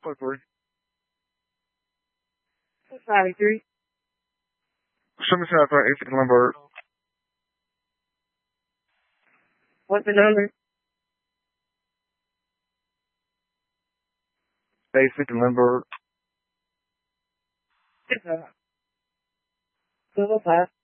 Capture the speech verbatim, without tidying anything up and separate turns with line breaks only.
What three?
ninety-three.
Show me something for eight fifty Lindbergh.
What's the number?
eight fifty Lindbergh.
It's a. Two oh five.